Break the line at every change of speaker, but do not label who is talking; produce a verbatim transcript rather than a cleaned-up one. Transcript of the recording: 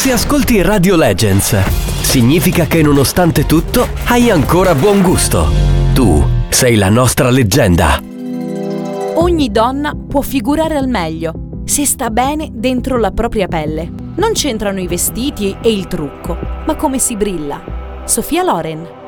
Se ascolti Radio Legends, significa che nonostante tutto hai ancora buon gusto. Tu sei la nostra leggenda.
Ogni donna può figurare al meglio se sta bene dentro la propria pelle. Non c'entrano i vestiti e il trucco, ma come si brilla. Sofia Loren.